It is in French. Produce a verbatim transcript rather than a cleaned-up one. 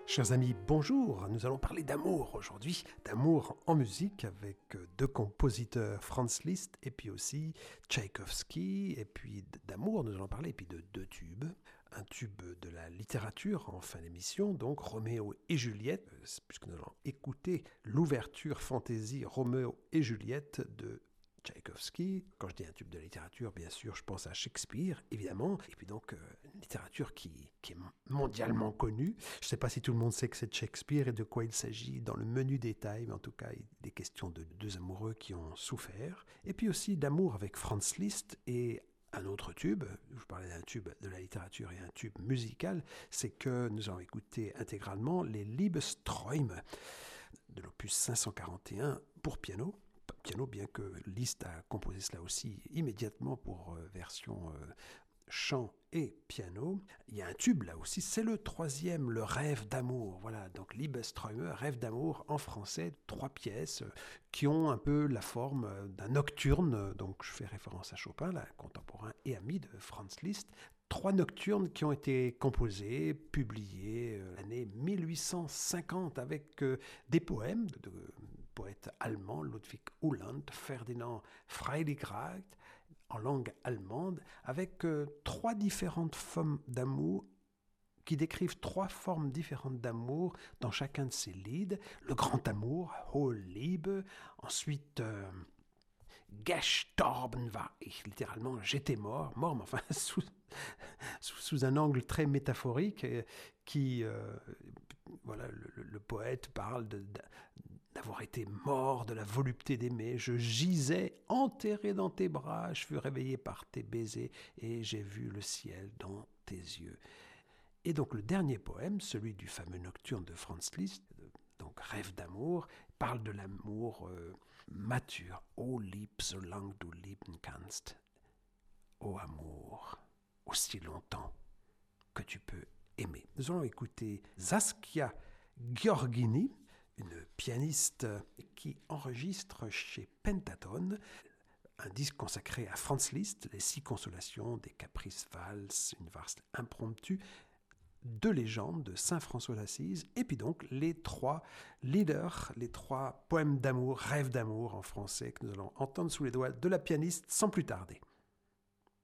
Chers amis, bonjour. Nous allons parler d'amour aujourd'hui, d'amour en musique avec deux compositeurs, Franz Liszt et puis aussi Tchaïkovski. Et puis d'amour, nous allons parler et puis de deux tubes. Un tube de la littérature en fin d'émission, donc Roméo et Juliette, puisque nous allons écouter l'ouverture fantaisie Roméo et Juliette de Tchaïkovski. Quand je dis un tube de littérature, bien sûr, je pense à Shakespeare, évidemment. Et puis donc, euh, une littérature qui, qui est mondialement connue. Je ne sais pas si tout le monde sait que c'est Shakespeare et de quoi il s'agit dans le menu détail, mais en tout cas, il est question de deux amoureux qui ont souffert. Et puis aussi d'amour avec Franz Liszt et un autre tube, je parlais d'un tube de la littérature et un tube musical, c'est que nous allons écouter intégralement les Liebesträume de l'opus cinq cent quarante et un pour piano. Piano, bien que Liszt a composé cela aussi immédiatement pour euh, version euh, chant et piano. Il y a un tube là aussi, c'est le troisième, le rêve d'amour. Voilà, donc Liebesträume, rêve d'amour en français, trois pièces euh, qui ont un peu la forme euh, d'un nocturne. Donc je fais référence à Chopin, là, contemporain et ami de Franz Liszt. Trois nocturnes qui ont été composées, publiées euh, l'année mille huit cent cinquante avec euh, des poèmes de, de poètes allemands, Ludwig Uhland, Ferdinand Freiligrath, en langue allemande, avec euh, trois différentes formes d'amour qui décrivent trois formes différentes d'amour dans chacun de ces lieds. Le grand amour, Hohe Liebe, ensuite... Euh, Gestorben war ich, littéralement j'étais mort, mort, mais enfin sous, sous, sous un angle très métaphorique qui, euh, voilà, le, le poète parle de, de, d'avoir été mort, de la volupté d'aimer. Je gisais enterré dans tes bras, je fus réveillé par tes baisers et j'ai vu le ciel dans tes yeux. Et donc le dernier poème, celui du fameux nocturne de Franz Liszt, donc Rêve d'amour, parle de l'amour euh, mature. O lieb, solange du lieben kannst. Ô amour, aussi longtemps que tu peux aimer. Nous allons écouter Saskia Georgini, une pianiste qui enregistre chez Pentaton un disque consacré à Franz Liszt, les six consolations, des caprices valses, une valse impromptue, deux légendes de Saint François d'Assise, et puis donc les trois leaders, les trois poèmes d'amour, rêves d'amour en français que nous allons entendre sous les doigts de la pianiste sans plus tarder.